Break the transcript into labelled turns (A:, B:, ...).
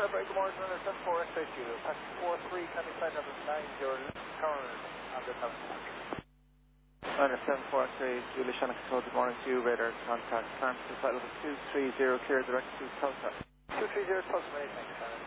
A: very good morning, runner 74 X-ray Studio. Taxi 43, coming sign number 9, your left turn on the south. Runner 74 X-ray Studio, Shannon Control, good morning to you, radar contact, climb to flight level 230, clear direct to Tulsa. 230 Tulsa, many thanks,